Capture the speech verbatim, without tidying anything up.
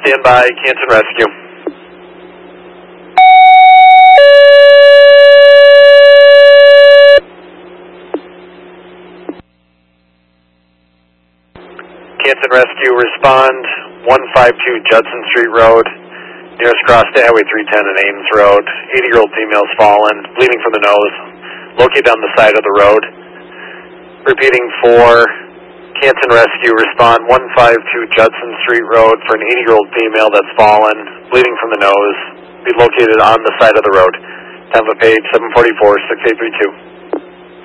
stand by, Canton Rescue. Canton Rescue, respond one five two Judson Street Road, nearest cross to Highway three ten and Ames Road. eighty-year-old female's fallen, bleeding from the nose, located on the side of the road. Repeating for Canton Rescue, respond one five two Judson Street Road for an eighty-year-old female that's fallen, bleeding from the nose, be located on the side of the road. Tampa page seven forty-four, six eight three two.